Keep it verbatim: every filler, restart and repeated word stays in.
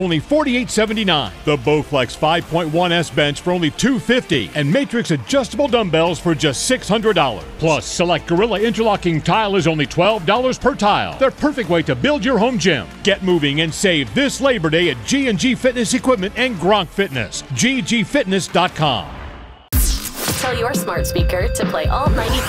only forty-eight seventy-nine. The Bowflex five point one S bench for only two hundred fifty dollars. And Matrix adjustable dumbbells for just six hundred dollars. Plus, select Gorilla interlocking tile is only twelve dollars per tile. Their perfect way to build your home gym. Get moving and save this Labor Day at G and G Fitness Equipment and Gronk Fitness. G G Fitness dot com. Tell your smart speaker to play Alt ninety-five.